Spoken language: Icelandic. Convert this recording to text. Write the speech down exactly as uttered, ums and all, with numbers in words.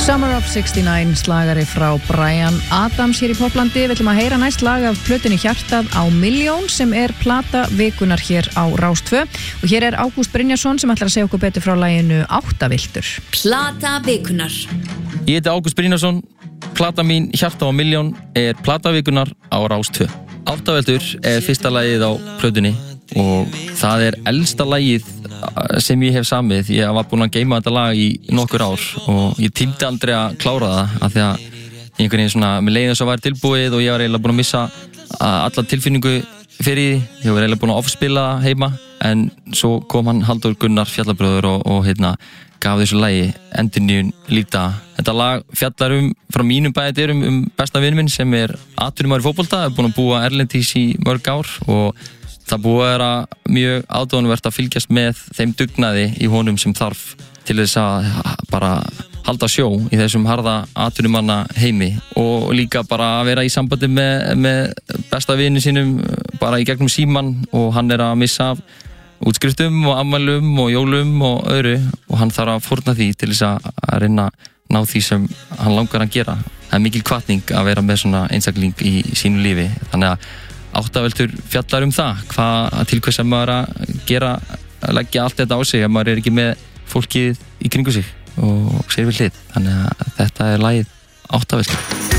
Summer of sixty-nine, slagari frá Bryan Adams hér í Poplandi. Við ætlum að heyra næst lag af plötunni Hjartað á milljón sem er plata vikunar hér á Rás tvö og hér er Ágúst Brynjarsson sem ætlar að segja okkur betur frá laginu Áttaviltur. Plata vikunar. Ég heiti Ágúst Brynjarsson. Plata mín Hjartað á milljón er plata vikunar á Rás tvö. Áttaviltur er fyrsta lagið á plötunni og það er elsta lagið sem ég hef samið. Ég var búinn að geyma þetta lag í nokkur ár og ég tímdi aldrei að klára það af því að einhvern veginn svona með leiðin svo var tilbúið og ég var eiginlega búinn að missa alla tilfinningu fyrir því. Ég var eiginlega búinn að offspila heima en svo kom hann Halldór Gunnar Fjallabröður og, og heitna, gaf þessu lagi endurnýjun lífdaga. Þetta lag fjallar um frá mínum bæjardyrum um besta vin minn sem er atvinnumaður í fótbolta, er búinn að búa erlendis í mörg ár og það búið að vera mjög aðdáunarvert að fylgjast með þeim dugnaði í honum sem þarf til þess að bara halda sjó í þessum harða atvinnumanna heimi og líka bara að vera í sambandi með, með besta vini sínum bara í gegnum síman og hann er að missa af útskriftum og afmælum og jólum og öðru og hann þarf að fórna því til þess að, að reyna ná því sem hann langar að gera. Það er mikil hvatning að vera með svona einstakling í sínu lífi, þannig að Áttaviltur fjallar um það, hvað til hvers að maður að gera, að leggja allt þetta á sig ef maður er ekki með fólkið í kringu sig og sér við hlið. Þannig að þetta er lagið Áttaviltur.